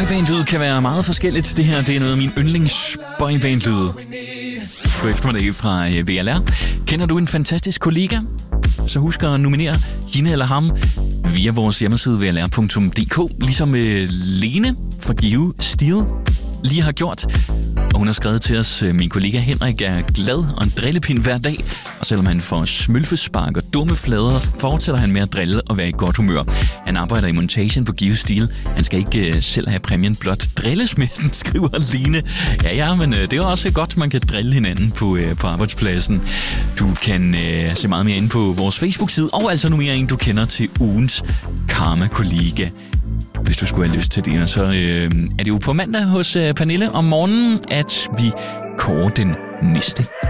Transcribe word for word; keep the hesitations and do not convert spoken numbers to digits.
Boyband-lyd kan være meget forskelligt. Det her, det er noget af min yndlings boyband-lyd. God eftermiddag fra V L R. Kender du en fantastisk kollega? Så husk at nominere hende eller ham via vores hjemmeside v l r punktum d k, ligesom Lene fra Give Steel lige har gjort. Og hun har skrevet til os: min kollega Henrik er glad og en drillepind hver dag, og selvom han får smølfespark og dumme flader, fortsætter han med at drille og være i godt humør. Han arbejder i montagen på Give Steel. Han skal ikke uh, selv have præmien, blot drilles med den, skriver Line. Ja, ja, men uh, det er også godt, man kan drille hinanden på, uh, på arbejdspladsen. Du kan uh, se meget mere inde på vores Facebook-side, og altså nu mere en, du kender til ugens karma-kollega. Hvis du skulle have lyst til det, så øh, er det jo på mandag hos øh, Pernille om morgenen, at vi kårer den næste.